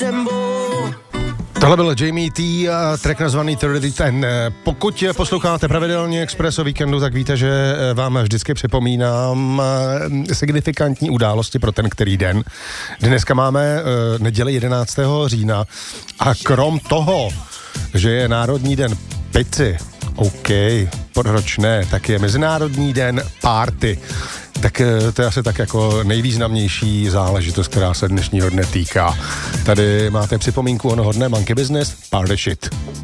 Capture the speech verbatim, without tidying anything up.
Tohle byl Jamie T a track nazvaný třicet ten. Pokud posloucháte pravidelně Express o víkendu, tak víte, že vám vždycky připomínám signifikantní události pro ten který den. Dneska máme neděli jedenáctého října a krom toho, že je Národní den pici, OK, proč ne, tak je Mezinárodní den party. Tak to je asi tak jako nejvýznamnější záležitost, která se dnešního dne týká. Tady máte připomínku onoho dne Monkey Business, Party Shit.